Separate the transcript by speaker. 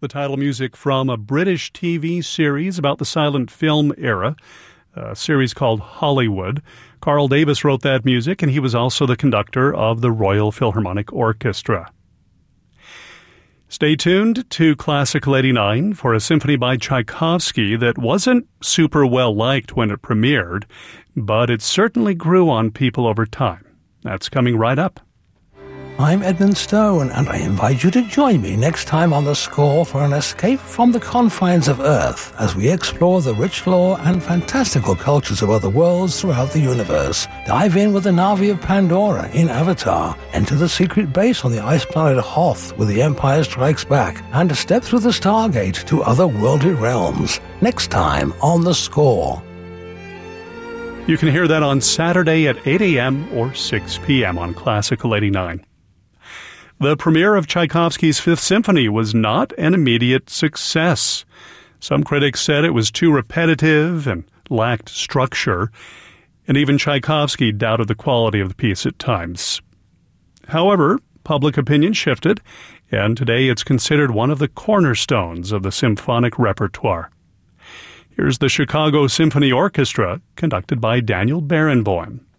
Speaker 1: the title music from a British TV series about the silent film era, a series called Hollywood. Carl Davis wrote that music, and he was also the conductor of the Royal Philharmonic Orchestra. Stay tuned to Classical 89 for a symphony by Tchaikovsky that wasn't super well-liked when it premiered, but it certainly grew on people over time. That's coming right up.
Speaker 2: I'm Edmund Stone, and I invite you to join me next time on The Score for an escape from the confines of Earth as we explore the rich lore and fantastical cultures of other worlds throughout the universe. Dive in with the Na'vi of Pandora in Avatar, enter the secret base on the ice planet Hoth with The Empire Strikes Back, and step through the Stargate to otherworldly realms. Next time on The Score.
Speaker 1: You can hear that on Saturday at 8 a.m. or 6 p.m. on Classical 89. The premiere of Tchaikovsky's Fifth Symphony was not an immediate success. Some critics said it was too repetitive and lacked structure, and even Tchaikovsky doubted the quality of the piece at times. However, public opinion shifted, and today it's considered one of the cornerstones of the symphonic repertoire. Here's the Chicago Symphony Orchestra, conducted by Daniel Barenboim.